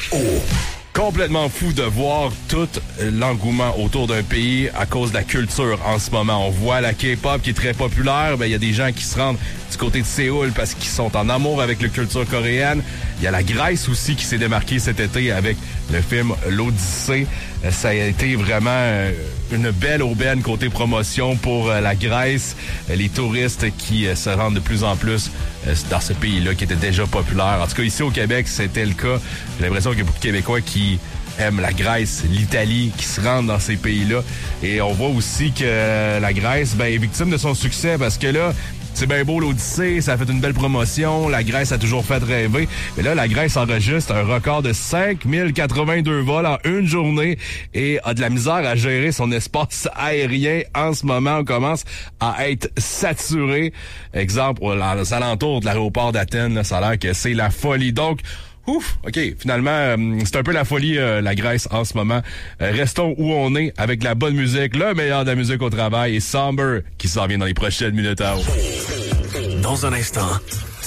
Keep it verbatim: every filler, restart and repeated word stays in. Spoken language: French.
Complètement fou de voir tout l'engouement autour d'un pays à cause de la culture en ce moment. On voit la K-pop qui est très populaire. Ben, il y a des gens qui se rendent du côté de Séoul parce qu'ils sont en amour avec la culture coréenne. Il y a la Grèce aussi qui s'est démarquée cet été avec le film L'Odyssée. Ça a été vraiment une belle aubaine côté promotion pour la Grèce. Les touristes qui se rendent de plus en plus dans ce pays-là qui était déjà populaire. En tout cas, ici au Québec, c'était le cas. J'ai l'impression qu'il y a beaucoup de Québécois qui aiment la Grèce, l'Italie, qui se rendent dans ces pays-là. Et on voit aussi que la Grèce ben, est victime de son succès parce que là, c'est bien beau l'Odyssée, ça a fait une belle promotion, la Grèce a toujours fait rêver. Mais là, la Grèce enregistre un record de cinq mille quatre-vingt-deux vols en une journée et a de la misère à gérer son espace aérien. En ce moment, on commence à être saturé. Exemple, aux alentours de l'aéroport d'Athènes, là, ça a l'air que c'est la folie. Donc, ouf, OK, finalement, euh, c'est un peu la folie, euh, la Grèce, en ce moment. Euh, restons où on est, avec la bonne musique, le meilleur de la musique au travail, et Somber, qui s'en vient dans les prochaines minutes. Dans un instant,